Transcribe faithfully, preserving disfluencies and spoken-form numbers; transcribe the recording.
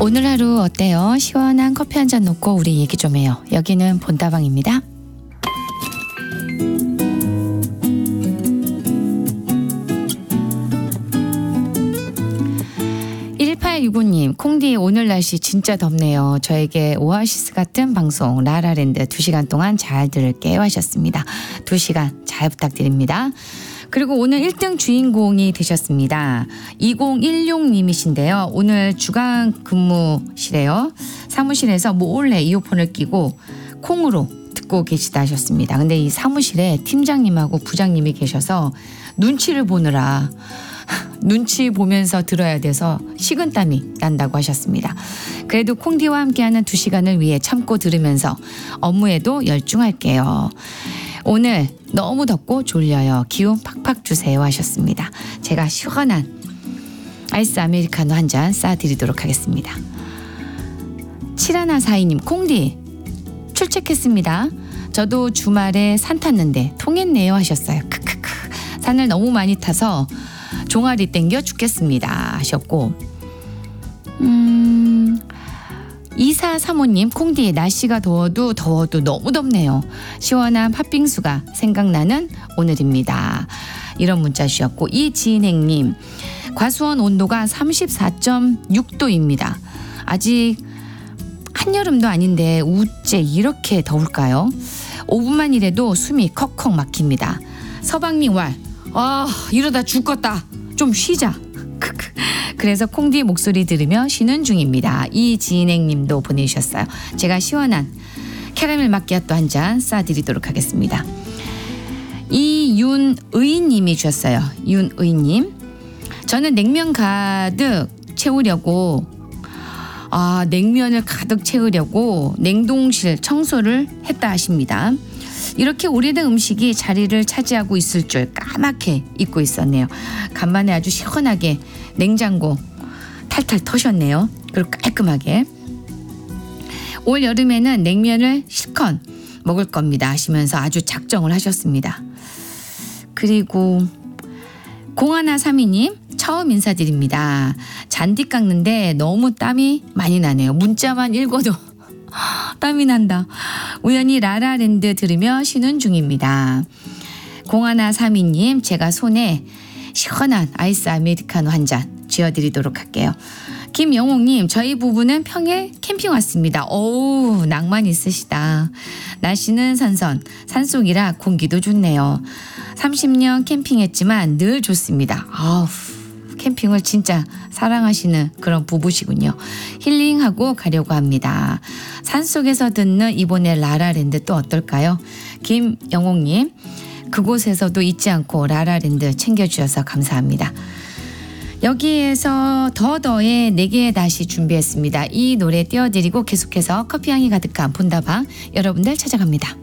오늘 하루 어때요? 시원한 커피 한 잔 놓고 우리 얘기 좀 해요. 여기는 본다방입니다. 일팔육오 님, 콩디 오늘 날씨 진짜 덥네요. 저에게 오아시스 같은 방송 라라랜드 두 시간 동안 잘 들을게요 하셨습니다. 두 시간 잘 부탁드립니다. 그리고 오늘 일 등 주인공이 되셨습니다. 이공일육 님이신데요. 오늘 주간 근무실에요. 사무실에서 몰래 이어폰을 끼고 콩으로 듣고 계시다 하셨습니다. 근데 이 사무실에 팀장님하고 부장님이 계셔서 눈치를 보느라 눈치 보면서 들어야 돼서 식은땀이 난다고 하셨습니다. 그래도 콩디와 함께하는 두 시간을 위해 참고 들으면서 업무에도 열중할게요. 오늘 너무 덥고 졸려요. 기운 팍팍 주세요 하셨습니다. 제가 시원한 아이스 아메리카노 한 잔 쏴드리도록 하겠습니다. 칠하나사이 님, 콩디 출첵했습니다. 저도 주말에 산 탔는데 통했네요 하셨어요. 크크크. 산을 너무 많이 타서 종아리 땡겨 죽겠습니다 하셨고, 음... 이사삼오 님, 콩디 날씨가 더워도 더워도 너무 덥네요. 시원한 팥빙수가 생각나는 오늘입니다. 이런 문자 주셨고, 이진행님, 과수원 온도가 삼십사 점 육 도입니다. 아직 한여름도 아닌데 우째 이렇게 더울까요? 오 분만 일해도 숨이 컥컥 막힙니다. 서방님 왈, 아 이러다 죽겠다. 좀 쉬자. 그래서 콩디 목소리 들으며 쉬는 중입니다. 이진행님도 보내주셨어요. 제가 시원한 캐러멜 마키아토 한 잔 쏴드리도록 하겠습니다. 이윤의님이 주셨어요. 윤의님, 저는 냉면 가득 채우려고 아 냉면을 가득 채우려고 냉동실 청소를 했다 하십니다. 이렇게 오래된 음식이 자리를 차지하고 있을 줄 까맣게 잊고 있었네요. 간만에 아주 시원하게 냉장고 탈탈 터셨네요. 그리고 깔끔하게. 올 여름에는 냉면을 실컷 먹을 겁니다 하시면서 아주 작정을 하셨습니다. 그리고 공하나삼이 님, 처음 인사드립니다. 잔디 깎는데 너무 땀이 많이 나네요. 문자만 읽어도 땀이 난다. 우연히 라라랜드 들으며 쉬는 중입니다. 공하나삼이 님, 제가 손에 시원한 아이스 아메리카노 한 잔 쥐어드리도록 할게요. 김영옥님, 저희 부부는 평일 캠핑 왔습니다. 어우 낭만 있으시다. 날씨는 선선, 산속이라 공기도 좋네요. 삼십 년 캠핑했지만 늘 좋습니다. 아우 캠핑을 진짜 사랑하시는 그런 부부시군요. 힐링하고 가려고 합니다. 산속에서 듣는 이번에 라라랜드 또 어떨까요? 김영옥님, 그곳에서도 잊지 않고 라라랜드 챙겨주셔서 감사합니다. 여기에서 더더의 네 개 다시 준비했습니다. 이 노래 띄워드리고 계속해서 커피향이 가득한 본다방 여러분들 찾아갑니다.